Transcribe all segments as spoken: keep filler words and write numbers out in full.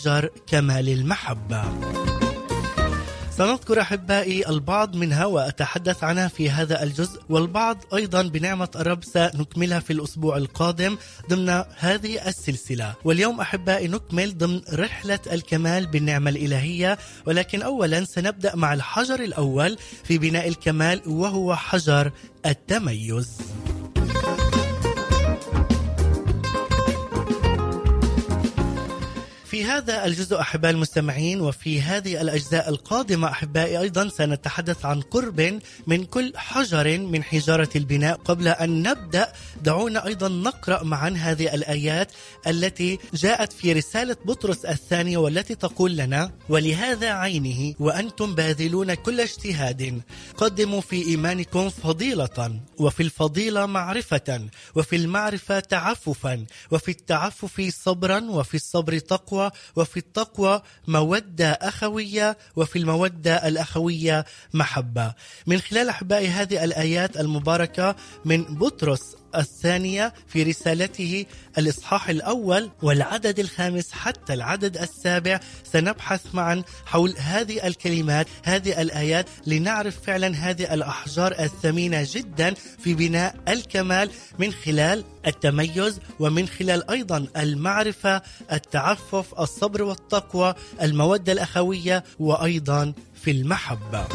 أحجار كمال المحبة. سنذكر أحبائي البعض منها وأتحدث عنها في هذا الجزء، والبعض أيضا بنعمة الرب سنكملها في الأسبوع القادم ضمن هذه السلسلة. واليوم أحبائي نكمل ضمن رحلة الكمال بالنعمة الإلهية، ولكن أولا سنبدأ مع الحجر الأول في بناء الكمال، وهو حجر التميز. في هذا الجزء أحبائي المستمعين وفي هذه الأجزاء القادمة أحبائي أيضا سنتحدث عن قرب من كل حجر من حجارة البناء. قبل أن نبدأ دعونا أيضا نقرأ معا هذه الآيات التي جاءت في رسالة بطرس الثانية، والتي تقول لنا: ولهذا عينه وأنتم باذلون كل اجتهاد قدموا في إيمانكم فضيلة، وفي الفضيلة معرفة، وفي المعرفة تعففا، وفي التعفف صبرا، وفي الصبر تقوى، وفي التقوى مودة أخوية، وفي المودة الأخوية محبة. من خلال أحبائي هذه الآيات المباركة من بطرس الثانية في رسالته الإصحاح الأول والعدد الخامس حتى العدد السابع، سنبحث معا حول هذه الكلمات، هذه الآيات، لنعرف فعلا هذه الأحجار الثمينة جدا في بناء الكمال من خلال التميز، ومن خلال أيضا المعرفة، التعفف، الصبر والتقوى، المودة الأخوية، وأيضا في المحبة.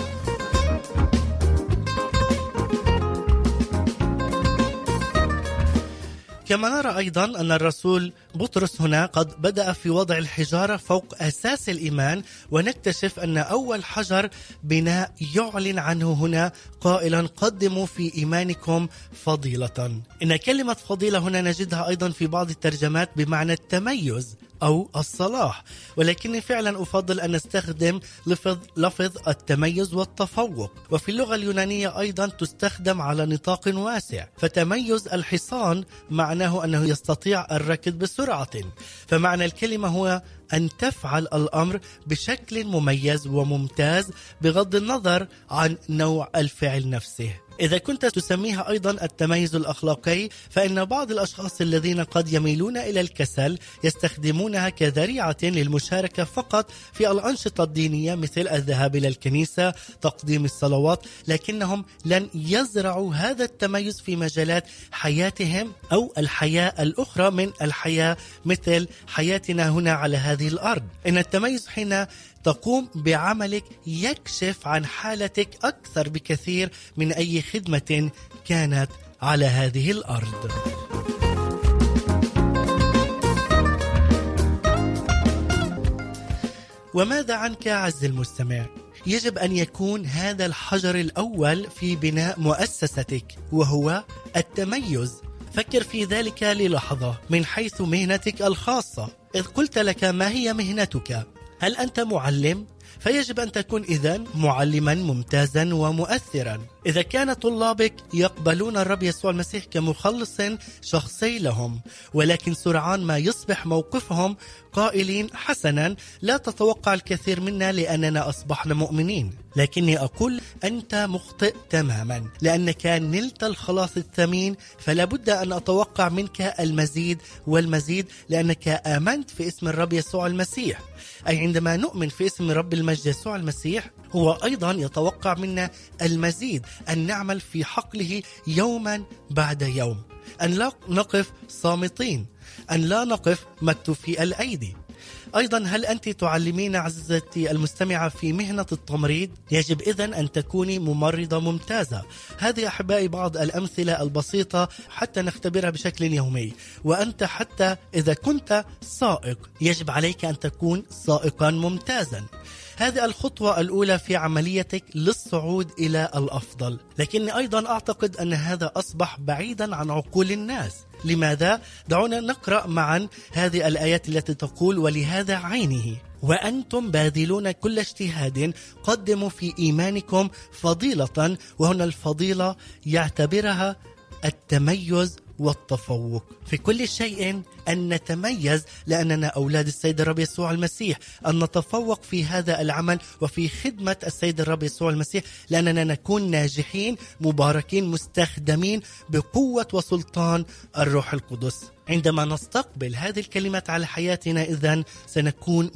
كما نرى أيضا أن الرسول بطرس هنا قد بدأ في وضع الحجارة فوق أساس الإيمان، ونكتشف أن أول حجر بناء يعلن عنه هنا قائلا: قدموا في إيمانكم فضيلة. إن كلمة فضيلة هنا نجدها أيضا في بعض الترجمات بمعنى التميز أو الصلاح، ولكني فعلا أفضل أن نستخدم لفظ, لفظ التميز والتفوق. وفي اللغة اليونانية أيضا تستخدم على نطاق واسع، فتميز الحصان معناه أنه يستطيع الركض بسرعة، فمعنى الكلمة هو أن تفعل الأمر بشكل مميز وممتاز بغض النظر عن نوع الفعل نفسه. إذا كنت تسميها أيضا التميز الأخلاقي، فإن بعض الأشخاص الذين قد يميلون إلى الكسل يستخدمونها كذريعة للمشاركة فقط في الأنشطة الدينية مثل الذهاب إلى الكنيسة، تقديم الصلوات، لكنهم لن يزرعوا هذا التميز في مجالات حياتهم أو الحياة الأخرى من الحياة مثل حياتنا هنا على هذه الأرض. إن التميز حين تقوم بعملك يكشف عن حالتك أكثر بكثير من أي خدمة كانت على هذه الأرض. وماذا عنك عز المستمع؟ يجب أن يكون هذا الحجر الأول في بناء مؤسستك، وهو التميز. فكر في ذلك للحظة من حيث مهنتك الخاصة. إذ قلت لك ما هي مهنتك؟ هل أنت معلم؟ فيجب أن تكون إذن معلما ممتازا ومؤثرا. إذا كان طلابك يقبلون الرب يسوع المسيح كمخلص شخصي لهم، ولكن سرعان ما يصبح موقفهم قائلين: حسنا، لا تتوقع الكثير منا لأننا أصبحنا مؤمنين. لكني أقول أنت مخطئ تماما، لأنك نلت الخلاص الثمين، فلا بد أن أتوقع منك المزيد والمزيد، لأنك آمنت في اسم الرب يسوع المسيح. أي عندما نؤمن في اسم رب المجد يسوع المسيح، هو أيضا يتوقع منا المزيد، أن نعمل في حقله يوما بعد يوم، أن لا نقف صامتين، أن لا نقف مكتوفي الأيدي. أيضا هل أنت تعلمين عزيزتي المستمعة في مهنة التمريض؟ يجب إذن أن تكوني ممرضة ممتازة. هذه أحبائي بعض الأمثلة البسيطة حتى نختبرها بشكل يومي. وأنت حتى إذا كنت سائق يجب عليك أن تكون سائقا ممتازا. هذه الخطوة الأولى في عمليتك للصعود إلى الأفضل. لكني أيضا أعتقد أن هذا أصبح بعيدا عن عقول الناس. لماذا؟ دعونا نقرأ معا هذه الآيات التي تقول: ولهذا عينه وأنتم باذلون كل اجتهاد قدموا في إيمانكم فضيلة. وهنا الفضيلة يعتبرها التميز والتفوق في كل شيء، أن نتميز لأننا أولاد السيد الرب يسوع المسيح، أن نتفوق في هذا العمل وفي خدمة السيد الرب يسوع المسيح، لأننا نكون ناجحين مباركين مستخدمين بقوة وسلطان الروح القدس. عندما نستقبل هذه الكلمات على حياتنا إذن سنكون